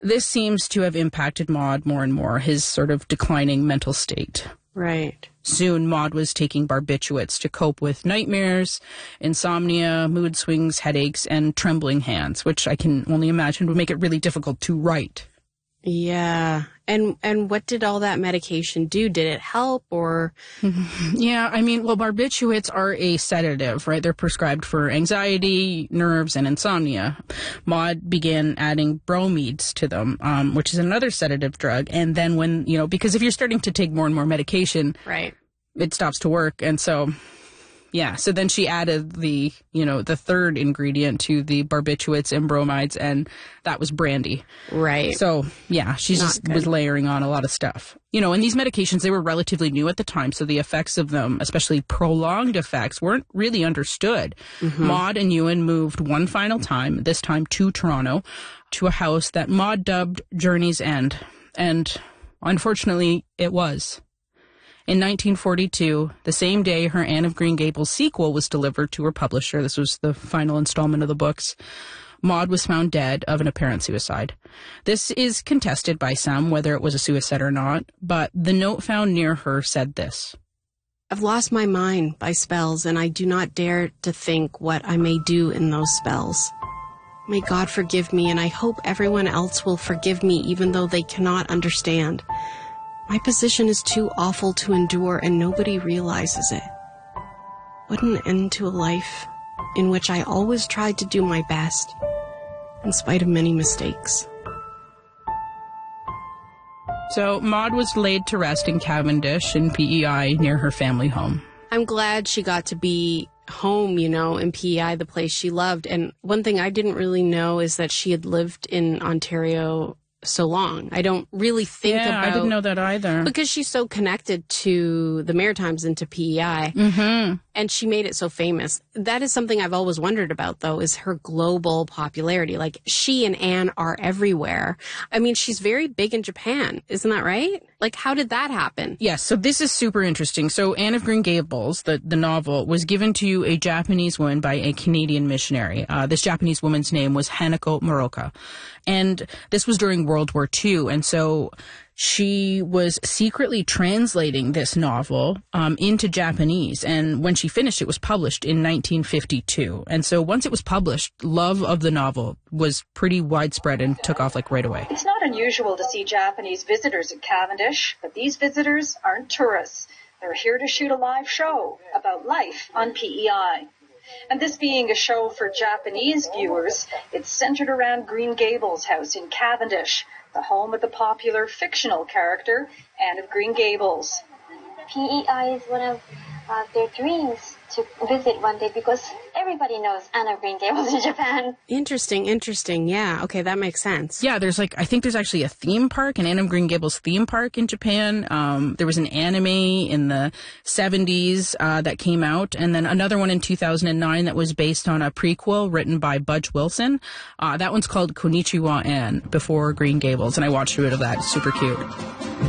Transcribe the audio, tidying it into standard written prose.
this seems to have impacted Maud more and more, his sort of declining mental state. Right. Soon, Maud was taking barbiturates to cope with nightmares, insomnia, mood swings, headaches, and trembling hands, which I can only imagine would make it really difficult to write. Yeah. And what did all that medication do? Did it help or? Yeah, I mean, well, barbiturates are a sedative, right? They're prescribed for anxiety, nerves, and insomnia. Maud began adding bromides to them, which is another sedative drug. And then when, because if you're starting to take more and more medication, right, it stops to work. And so, yeah, so then she added the third ingredient to the barbiturates and bromides, and that was brandy. Right. So, yeah, she just was layering on a lot of stuff. And these medications, they were relatively new at the time, so the effects of them, especially prolonged effects, weren't really understood. Mm-hmm. Maud and Ewan moved one final time, this time to Toronto, to a house that Maud dubbed Journey's End. And unfortunately, it was. In 1942, the same day her Anne of Green Gables sequel was delivered to her publisher, this was the final installment of the books, Maud was found dead of an apparent suicide. This is contested by some, whether it was a suicide or not, but the note found near her said this: I've lost my mind by spells, and I do not dare to think what I may do in those spells. May God forgive me, and I hope everyone else will forgive me, even though they cannot understand. My position is too awful to endure, and nobody realizes it. What an end to a life in which I always tried to do my best, in spite of many mistakes. So Maud was laid to rest in Cavendish in PEI near her family home. I'm glad she got to be home, in PEI, the place she loved. And one thing I didn't really know is that she had lived in Ontario so long. I don't really think about... I didn't know that either. Because she's so connected to the Maritimes and to PEI. Mm-hmm. And she made it so famous. That is something I've always wondered about, though, is her global popularity. Like, she and Anne are everywhere. I mean, she's very big in Japan. Isn't that right? Like, how did that happen? Yes, so this is super interesting. So Anne of Green Gables, the novel, was given to a Japanese woman by a Canadian missionary. This Japanese woman's name was Hanako Moroka. And this was during World War II. And so she was secretly translating this novel into Japanese. And when she finished, it was published in 1952. And so once it was published, love of the novel was pretty widespread and took off right away. It's not unusual to see Japanese visitors at Cavendish, but these visitors aren't tourists. They're here to shoot a live show about life on PEI. And this being a show for Japanese viewers, it's centered around Green Gables house in Cavendish, the home of the popular fictional character, Anne of Green Gables. PEI is one of their dreams to visit one day because everybody knows Anne of Green Gables in Japan. Interesting. Yeah, okay, that makes sense. Yeah, I think there's actually a theme park, an Anne of Green Gables theme park in Japan. There was an anime in the 70s that came out, and then another one in 2009 that was based on a prequel written by Budge Wilson. That one's called Konnichiwa Anne, Before Green Gables, and I watched a bit of that. It's super cute.